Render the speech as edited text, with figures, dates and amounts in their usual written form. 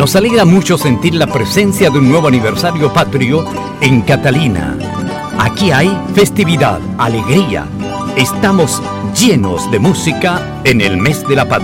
Nos alegra mucho sentir la presencia de un nuevo aniversario patrio en Catalina. Aquí hay festividad, alegría. Estamos llenos de música en el mes de la patria.